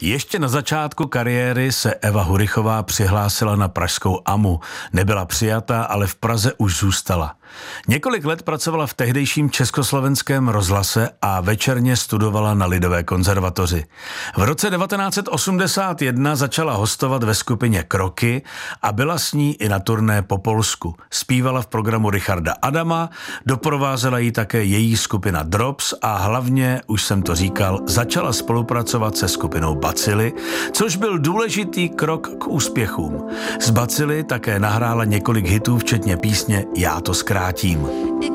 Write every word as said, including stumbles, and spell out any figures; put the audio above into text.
Ještě na začátku kariéry se Eva Hurichová přihlásila na pražskou AMU. Nebyla přijata, ale v Praze už zůstala. Několik let pracovala v tehdejším československém rozhlase a večerně studovala na Lidové konzervatoři. V roce devatenáct set osmdesát jedna začala hostovat ve skupině Kroky a byla s ní i na turné po Polsku. Zpívala v programu Richarda Adama, doprovázela ji také její skupina Drops a hlavně, už jsem to říkal, začala spolupracovat se skupinou Bacily, což byl důležitý krok k úspěchům. Z Bacily také nahrála několik hitů, včetně písně Já to zkrátím.